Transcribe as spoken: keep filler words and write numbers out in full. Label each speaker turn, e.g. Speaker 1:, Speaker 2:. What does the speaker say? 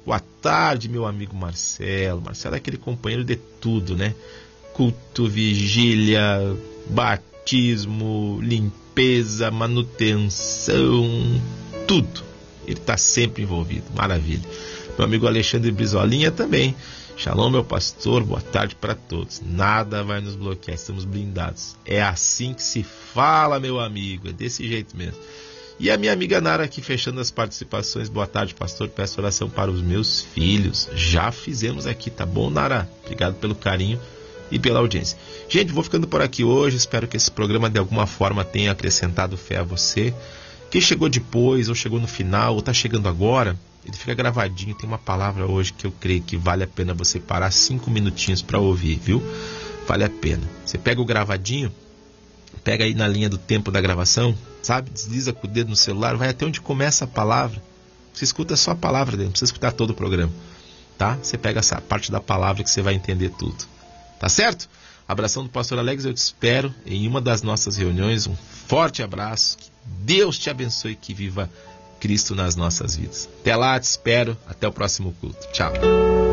Speaker 1: Boa tarde, meu amigo Marcelo. Marcelo é aquele companheiro de tudo, né? Culto, vigília, batismo, limpeza, manutenção, tudo. Ele está sempre envolvido. Maravilha. Meu amigo Alexandre Brizolinha também. Shalom, meu pastor. Boa tarde para todos. Nada vai nos bloquear. Estamos blindados. É assim que se fala, meu amigo. É desse jeito mesmo. E a minha amiga Nara aqui fechando as participações. Boa tarde, pastor. Peço oração para os meus filhos. Já fizemos aqui, tá bom, Nara? Obrigado pelo carinho e pela audiência. Gente, vou ficando por aqui hoje. Espero que esse programa de alguma forma tenha acrescentado fé a você. Quem chegou depois, ou chegou no final, ou está chegando agora, ele fica gravadinho. Tem uma palavra hoje que eu creio que vale a pena você parar cinco minutinhos para ouvir, viu? Vale a pena. Você pega o gravadinho, pega aí na linha do tempo da gravação, sabe? Desliza com o dedo no celular, vai até onde começa a palavra. Você escuta só a palavra dele, não precisa escutar todo o programa, tá? Você pega essa parte da palavra que você vai entender tudo. Tá certo? Abração do pastor Alex, eu te espero em uma das nossas reuniões. Um forte abraço. Que Deus te abençoe e que viva Cristo nas nossas vidas. Até lá, te espero. Até o próximo culto. Tchau.